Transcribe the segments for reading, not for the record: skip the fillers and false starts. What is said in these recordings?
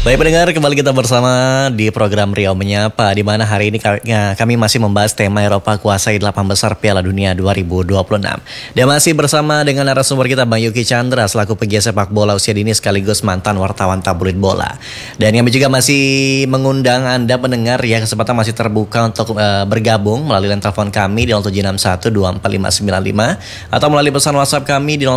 Baik pendengar, kembali kita bersama di program Riau Menyapa, di mana hari ini kami masih membahas tema Eropa kuasai 8 besar Piala Dunia 2026. Dan masih bersama dengan narasumber kita Bang Yuki Chandra selaku pegiat sepak bola usia dini sekaligus mantan wartawan tabloid bola. Dan kami juga masih mengundang Anda pendengar ya, kesempatan masih terbuka untuk bergabung melalui line telepon kami di 0761245595 atau melalui pesan WhatsApp kami di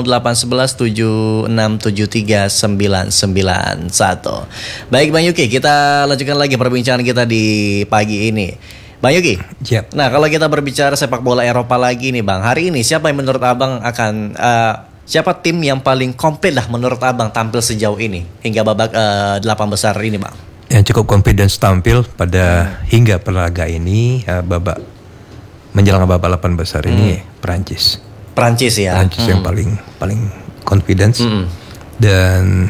081176739991. Baik Bang Yuki, kita lanjutkan lagi perbincangan kita di pagi ini. Bang Yuki, Yep. Nah kalau kita berbicara sepak bola Eropa lagi nih Bang, hari ini siapa yang menurut Abang akan siapa tim yang paling komplit lah menurut Abang tampil sejauh ini hingga babak 8 besar ini Bang? Yang cukup confidence tampil pada hingga pelaga ini menjelang babak 8 besar ini Perancis ya. Perancis yang paling confidence dan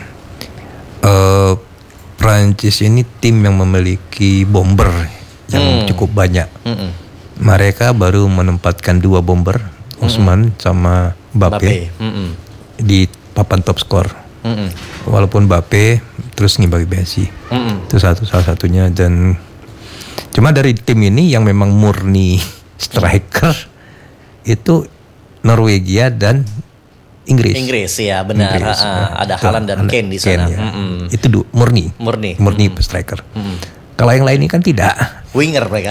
Perancis ini tim yang memiliki bomber yang cukup banyak. Mereka baru menempatkan 2 bomber, Ousmane sama Mbappe di papan top skor. Walaupun Mbappe terus ngibagi Messi, itu salah satunya. Dan cuma dari tim ini yang memang murni striker itu Norwegia dan Inggris ya benar. Ada Haaland dan Kane di sana. Ya. Itu murni striker. Kalau yang lain ini kan tidak. Winger mereka.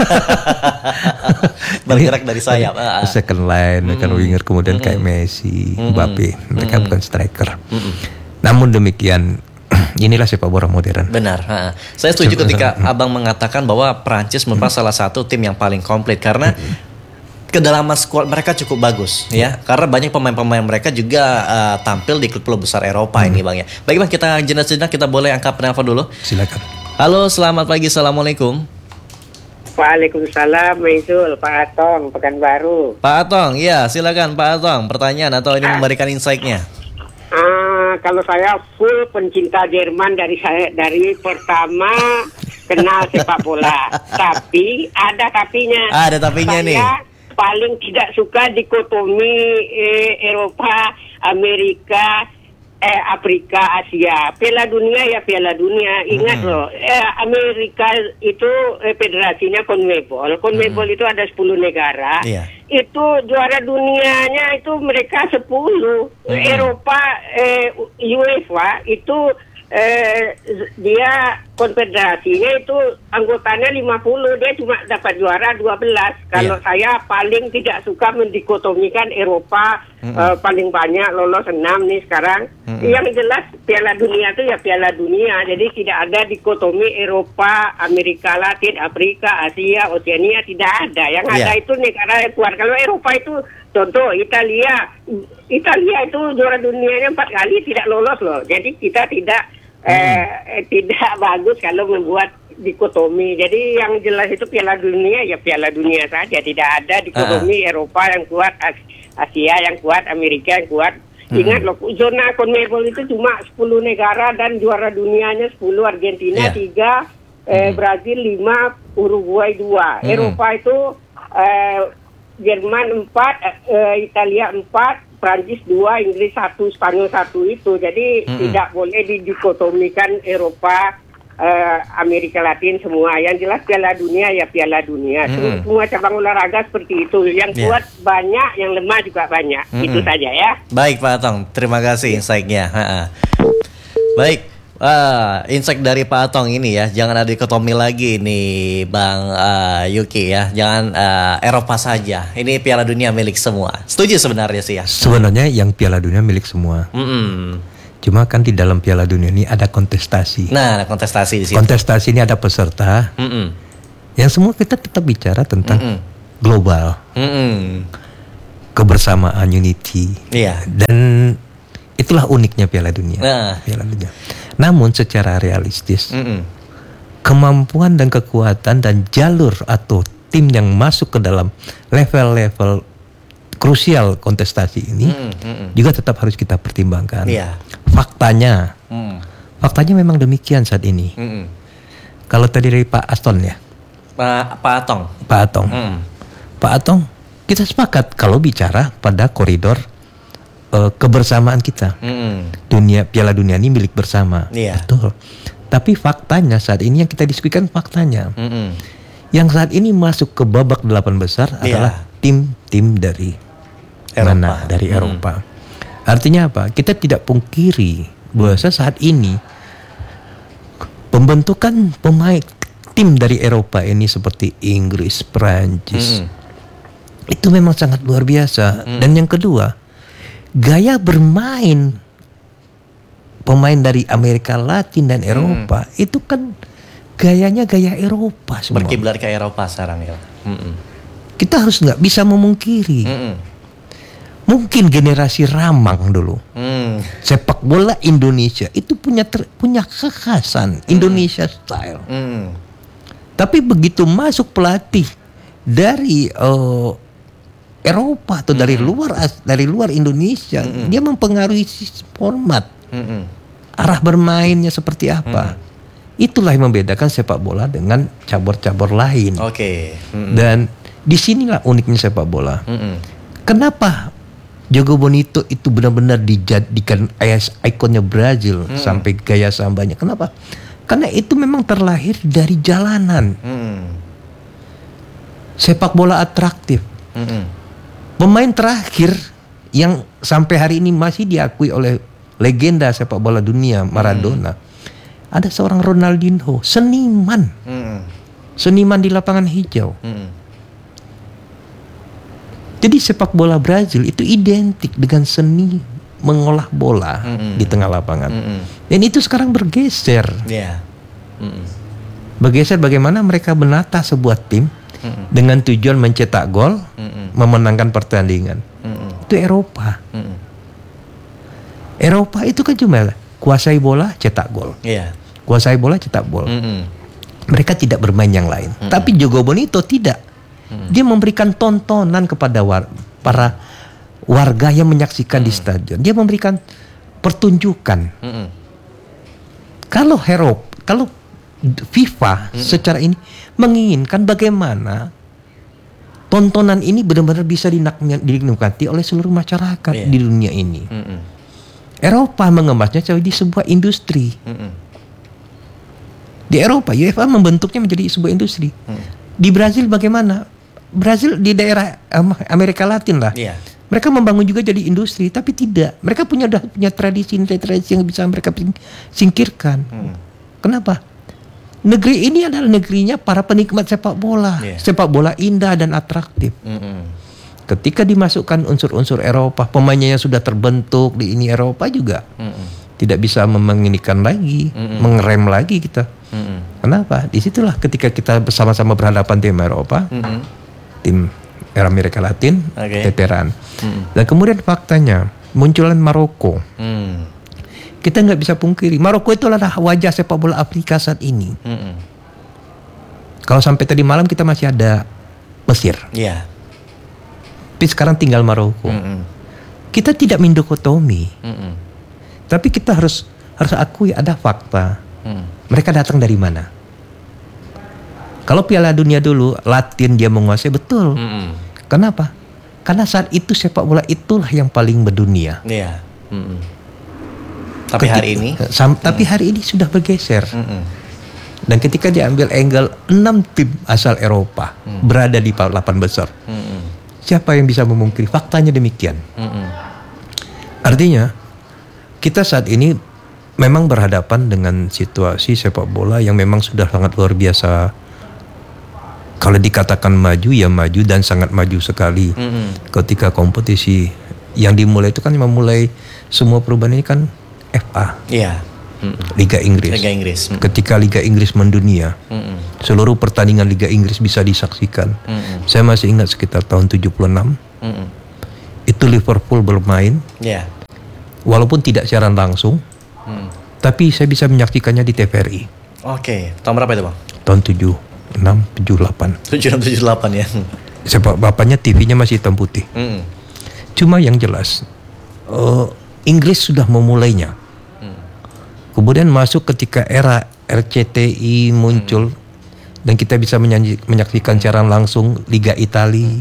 Bergerak dari sayap. Second line, kan winger, kemudian kayak Messi, Mbappe. Mereka bukan striker. Namun demikian, inilah sepak bola modern. Benar. Saya setuju ketika Abang mengatakan bahwa Prancis merupakan salah satu tim yang paling komplit karena kedalaman squad mereka cukup bagus ya, karena banyak pemain-pemain mereka juga tampil di klub-klub besar Eropa ini Bang ya. Baik Bang, kita jenak-jenak kita boleh angkat penelpon dulu. Silakan. Halo, selamat pagi, assalamualaikum. Waalaikumsalam, Maisul, Pak Atong, Pekanbaru. Pak Atong, ya silakan Pak Atong, pertanyaan atau ini memberikan insight-nya. Kalau saya full pencinta Jerman dari pertama kenal sepak bola, tapi ada tapinya. Ada tapinya nih. Paling tidak suka dikotomi Eropa, Amerika, Afrika, Asia. Piala Dunia ya Piala Dunia. Ingat loh, Amerika itu federasinya CONMEBOL. CONMEBOL itu ada 10 negara. Iya. Itu juara dunianya itu mereka 10. Eropa, UEFA itu dia konfederasinya itu anggotanya 50, dia cuma dapat juara 12. Kalau saya paling tidak suka mendikotomikan Eropa, paling banyak lolos 6 nih sekarang. Yang jelas Piala Dunia itu ya Piala Dunia, jadi tidak ada dikotomi Eropa, Amerika Latin, Afrika, Asia, Oceania, tidak ada. Yang ada itu negara yang keluar. Kalau Eropa itu contoh Italia itu juara dunianya 4 kali tidak lolos loh. Jadi kita tidak bagus kalau membuat dikotomi. Jadi yang jelas itu Piala Dunia ya Piala Dunia saja. Tidak ada dikotomi Eropa yang kuat, Asia yang kuat, Amerika yang kuat. Ingat loh, zona CONMEBOL itu cuma 10 negara dan juara dunianya 10, Argentina 3, Brazil 5, Uruguay 2. Eropa itu Jerman 4, Italia 4, Prancis 2, Inggris 1, Spanyol 1 itu. Jadi tidak boleh didikotomikan Eropa, Amerika Latin semua. Yang jelas Piala Dunia ya Piala Dunia. Semua cabang olahraga seperti itu. Yang kuat banyak, yang lemah juga banyak. Itu saja ya. Baik Pak Atong, terima kasih insight-nya. Baik. Insight dari Pak Atong ini ya, jangan ada dikotomi lagi nih Bang Yuki ya, jangan Eropa saja. Ini Piala Dunia milik semua. Setuju sebenarnya sih ya. Sebenarnya yang Piala Dunia milik semua. Cuma kan di dalam Piala Dunia ini ada kontestasi. Nah, ada kontestasi di sini. Kontestasi ini ada peserta. Yang semua kita tetap bicara tentang global, kebersamaan, unity. Dan itulah uniknya Piala Dunia. Piala Dunia. Namun secara realistis, kemampuan dan kekuatan dan jalur atau tim yang masuk ke dalam level-level krusial kontestasi ini juga tetap harus kita pertimbangkan. Faktanya memang demikian saat ini. Kalau tadi dari Pak Aston ya, Pak Atong, kita sepakat kalau bicara pada koridor kebersamaan kita. Piala Dunia ini milik bersama. Betul. Tapi faktanya saat ini yang kita diskusikan faktanya. Yang saat ini masuk ke babak 8 besar adalah tim-tim dari Eropa. Dari Eropa. Artinya apa? Kita tidak pungkiri bahwa saat ini pembentukan pemain tim dari Eropa ini seperti Inggris, Prancis itu memang sangat luar biasa. Dan yang kedua, gaya bermain pemain dari Amerika Latin dan Eropa itu kan gayanya gaya Eropa semua. Berkiblat ke Eropa sekarang ya. Kita harus nggak bisa memungkiri. Mungkin generasi Ramang dulu, sepak bola Indonesia itu punya kekhasan Indonesia style. Tapi begitu masuk pelatih dari Eropa atau dari luar Indonesia, dia mempengaruhi format. Arah bermainnya seperti apa. Itulah yang membedakan sepak bola dengan cabur-cabur lain. Dan disinilah uniknya sepak bola. Kenapa Jogo Bonito itu benar-benar dijadikan ikonnya Brazil sampai gaya sambanya? Kenapa? Karena itu memang terlahir dari jalanan. Sepak bola atraktif. Pemain terakhir yang sampai hari ini masih diakui oleh legenda sepak bola dunia Maradona, ada seorang Ronaldinho, seniman, seniman di lapangan hijau. Jadi sepak bola Brazil itu identik dengan seni mengolah bola di tengah lapangan. Dan itu sekarang bergeser. Bergeser bagaimana mereka menata sebuah tim dengan tujuan mencetak gol, memenangkan pertandingan. Itu Eropa. Eropa itu kan cuma kuasai bola, cetak gol. Kuasai bola, cetak gol. Mereka tidak bermain yang lain. Tapi Jogo Bonito tidak. Dia memberikan tontonan kepada para warga yang menyaksikan di stadion. Dia memberikan pertunjukan. Kalau FIFA secara ini menginginkan bagaimana tontonan ini benar-benar bisa dinikmati oleh seluruh masyarakat di dunia ini. Eropa mengemasnya di sebuah industri. Di Eropa, UEFA membentuknya menjadi sebuah industri. Di Brazil bagaimana? Brazil di daerah Amerika Latin lah. Mereka membangun juga jadi industri, tapi tidak. Mereka punya tradisi yang bisa mereka singkirkan. Kenapa? Negeri ini adalah negerinya para penikmat sepak bola. Sepak bola indah dan atraktif. Ketika dimasukkan unsur-unsur Eropa, pemainnya yang sudah terbentuk di ini Eropa juga tidak bisa menginikan lagi, mengerem lagi kita. Kenapa? Disitulah ketika kita bersama-sama berhadapan tim Eropa, tim Amerika Latin, teteran. Dan kemudian faktanya munculan Maroko. Kita nggak bisa pungkiri, Maroko itu adalah wajah sepak bola Afrika saat ini. Kalau sampai tadi malam kita masih ada Mesir. Tapi sekarang tinggal Maroko. Kita tidak mendokotomi. Tapi kita harus akui ada fakta. Mereka datang dari mana? Kalau Piala Dunia dulu Latin dia menguasai, betul. Kenapa? Karena saat itu sepak bola itulah yang paling mendunia. Tapi hari ini sudah bergeser. Dan ketika diambil angle 6 tim asal Eropa berada di 8 besar. Siapa yang bisa memungkiri? Faktanya demikian. Artinya kita saat ini memang berhadapan dengan situasi sepak bola yang memang sudah sangat luar biasa. Kalau dikatakan maju, ya maju dan sangat maju sekali. Ketika kompetisi yang dimulai itu kan memulai semua perubahan ini kan FA, Liga Inggris. Ketika Liga Inggris mendunia, seluruh pertandingan Liga Inggris bisa disaksikan. Saya masih ingat sekitar tahun 76, itu Liverpool bermain, walaupun tidak siaran langsung, tapi saya bisa menyaksikannya di TVRI. Tahun berapa itu Bang? Tahun 76, 78. 76, 78 ya. Sepak bapaknya TV-nya masih hitam putih. Cuma yang jelas, Inggris sudah memulainya. Kemudian masuk ketika era RCTI muncul dan kita bisa menyaksikan secara langsung Liga Italia.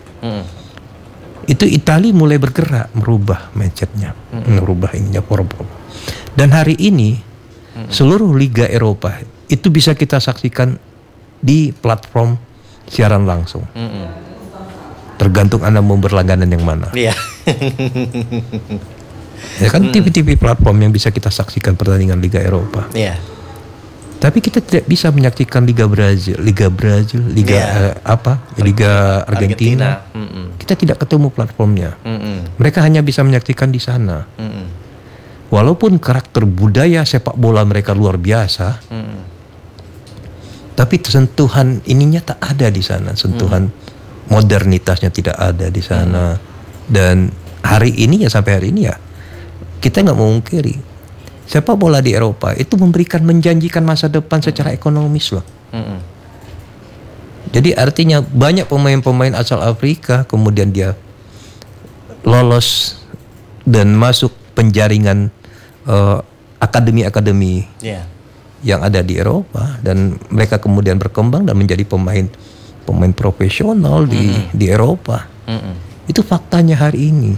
Itu Italia mulai bergerak merubah mindsetnya, merubah ininya. Dan hari ini seluruh Liga Eropa itu bisa kita saksikan di platform siaran langsung. Tergantung Anda mau berlangganan yang mana. Iya. Ya kan TV-TV platform yang bisa kita saksikan pertandingan Liga Eropa. Iya. Tapi kita tidak bisa menyaksikan Liga Brazil, Liga Argentina. Kita tidak ketemu platformnya. Mereka hanya bisa menyaksikan di sana. Walaupun karakter budaya sepak bola mereka luar biasa, tapi sentuhan ininya tak ada di sana. Sentuhan modernitasnya tidak ada di sana. Dan hari ini ya, sampai hari ini ya, kita nggak mau mungkiri sepak bola di Eropa itu menjanjikan masa depan secara ekonomis loh. Jadi artinya banyak pemain-pemain asal Afrika kemudian dia lolos dan masuk penjaringan akademi-akademi yang ada di Eropa, dan mereka kemudian berkembang dan menjadi pemain profesional di Eropa. Itu faktanya hari ini.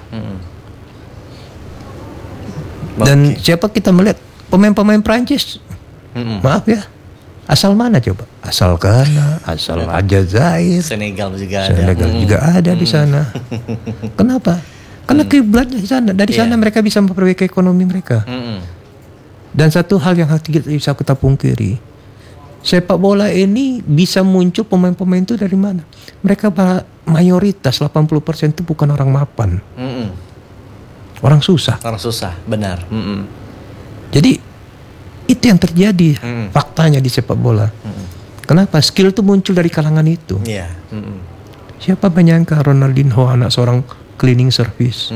Dan siapa kita melihat pemain-pemain Prancis, maaf ya, asal mana coba? Asal Ghana, asal Aljazair, Senegal juga ada di sana. Kenapa? Karena kiblatnya di sana. Dari sana mereka bisa memperbaiki ekonomi mereka. Dan satu hal yang tidak bisa kita pungkiri, sepak bola ini bisa muncul pemain-pemain itu dari mana? Mereka mayoritas 80% itu bukan orang mapan. Orang susah, benar. Jadi itu yang terjadi faktanya di sepak bola. Kenapa? Skill itu muncul dari kalangan itu. Siapa menyangka Ronaldinho anak seorang cleaning service,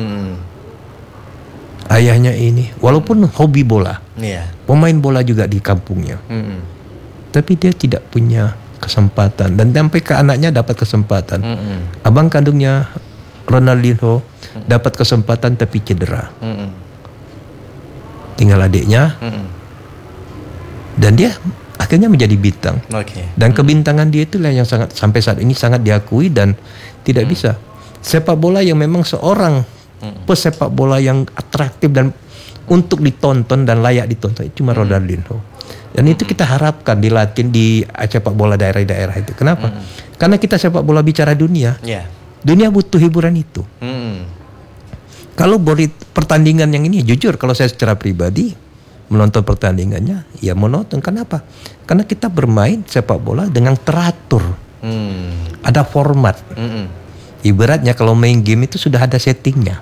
ayahnya ini walaupun hobi bola, pemain bola juga di kampungnya, tapi dia tidak punya kesempatan, dan sampai ke anaknya dapat kesempatan. Abang kandungnya Ronaldinho dapat kesempatan tapi cedera. Tinggal adiknya, dan dia akhirnya menjadi bintang. Dan kebintangan dia itulah yang sangat sampai saat ini sangat diakui, dan tidak bisa sepak bola yang memang seorang pesepak bola yang atraktif dan untuk ditonton dan layak ditonton cuma Ronaldinho. Dan itu kita harapkan dilatih di sepak bola daerah-daerah itu. Kenapa? Karena kita sepak bola bicara dunia. Dunia butuh hiburan itu. Kalau pertandingan yang ini, jujur kalau saya secara pribadi menonton pertandingannya, ya menonton. Kenapa? Karena kita bermain sepak bola dengan teratur. Ada format. Ibaratnya kalau main game itu sudah ada settingnya.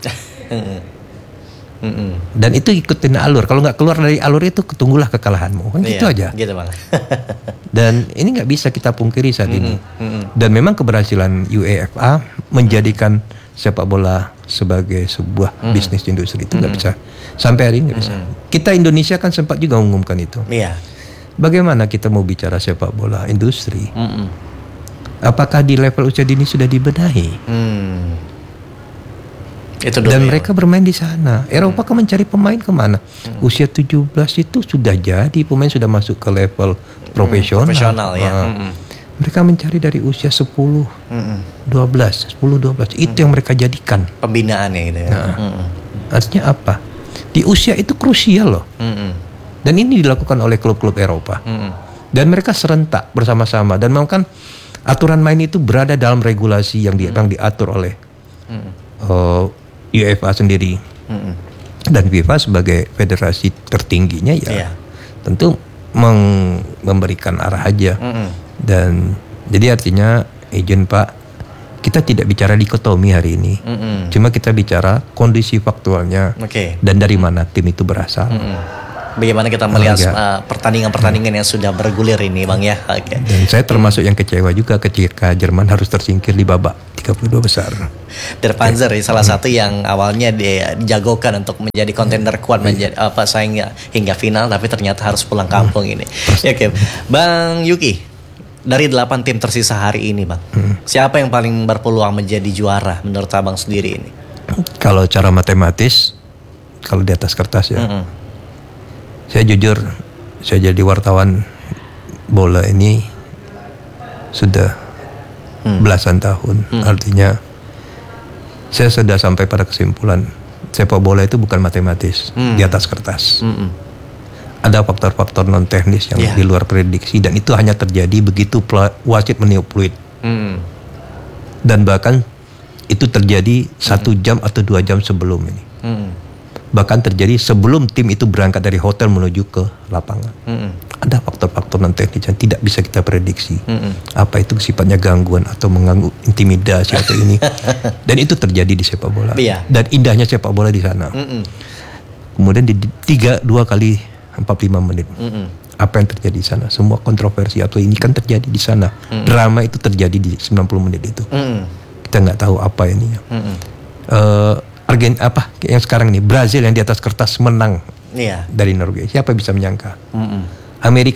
Dan itu ikutin alur. Kalau nggak keluar dari alur itu, tunggulah kekalahanmu. Kan gitu aja. Gitu Bang. Dan ini nggak bisa kita pungkiri saat ini. Dan memang keberhasilan UEFA menjadikan sepak bola sebagai sebuah bisnis industri itu nggak bisa. Sampai hari ini nggak bisa. Kita Indonesia kan sempat juga mengumumkan itu. Bagaimana kita mau bicara sepak bola industri? Apakah di level usia dini sudah dibenahi? Itu dan mereka bermain di sana. Eropa kan mencari pemain kemana? Usia 17 itu sudah jadi pemain, sudah masuk ke level profesional. Mereka mencari dari usia 10, 12. Itu yang mereka jadikan pembinaannya gitu ya. Artinya apa? Di usia itu krusial loh. Dan ini dilakukan oleh klub-klub Eropa. Dan mereka serentak bersama-sama. Dan memang kan aturan main itu berada dalam regulasi yang diatur oleh UEFA sendiri. Dan FIFA sebagai federasi tertingginya tentu memberikan arah aja. Dan jadi artinya izin Pak, kita tidak bicara dikotomi hari ini. Cuma kita bicara kondisi faktualnya dan dari mana tim itu berasal. Bagaimana kita melihat pertandingan-pertandingan yang sudah bergulir ini Bang ya. Dan saya termasuk yang kecewa juga ketika Jerman harus tersingkir di babak 32 besar. Der Panzer salah satu yang awalnya dijagokan untuk menjadi kontender kuat menjadi saing hingga final, tapi ternyata harus pulang kampung ini. Bang Yuki, dari 8 tim tersisa hari ini Bang, siapa yang paling berpeluang menjadi juara menurut Abang sendiri ini? Kalau cara matematis, kalau di atas kertas ya, saya jujur, saya jadi wartawan bola ini sudah belasan tahun. Artinya saya sudah sampai pada kesimpulan sepak bola itu bukan matematis di atas kertas. ada faktor-faktor non teknis yang di luar prediksi, dan itu hanya terjadi begitu wasit meniup peluit. Dan bahkan itu terjadi 1 jam atau 2 jam sebelum ini. Bahkan terjadi sebelum tim itu berangkat dari hotel menuju ke lapangan. Ada faktor-faktor non teknis yang tidak bisa kita prediksi. Apa itu sifatnya gangguan atau mengganggu intimidasi atau ini. Dan itu terjadi di sepak bola. Dan indahnya sepak bola di sana. Kemudian di 2 kali 45 menit. Apa yang terjadi di sana? Semua kontroversi atau ini kan terjadi di sana. Drama itu terjadi di 90 menit itu. Kita nggak tahu apa ini. Yang sekarang ini Brazil yang di atas kertas menang dari Norwegia. Siapa bisa menyangka? Amerika